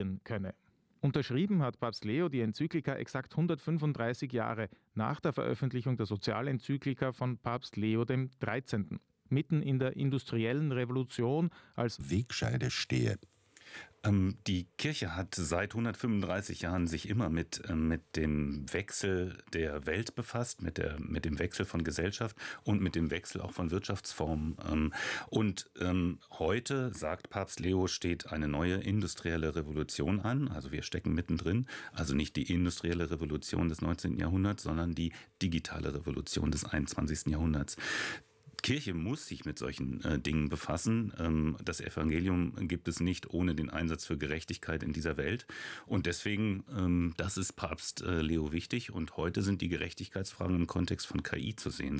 könne. Unterschrieben hat Papst Leo die Enzyklika exakt 135 Jahre nach der Veröffentlichung der Sozialenzyklika von Papst Leo XIII. Mitten in der industriellen Revolution als Wegscheide stehe. Die Kirche hat seit 135 Jahren sich immer mit dem Wechsel der Welt befasst, mit dem Wechsel von Gesellschaft und mit dem Wechsel auch von Wirtschaftsformen. Heute, sagt Papst Leo, steht eine neue industrielle Revolution an. Also wir stecken mittendrin. Also nicht die industrielle Revolution des 19. Jahrhunderts, sondern die digitale Revolution des 21. Jahrhunderts. Kirche muss sich mit solchen Dingen befassen. Das Evangelium gibt es nicht ohne den Einsatz für Gerechtigkeit in dieser Welt. Und deswegen, das ist Papst Leo wichtig. Und heute sind die Gerechtigkeitsfragen im Kontext von KI zu sehen.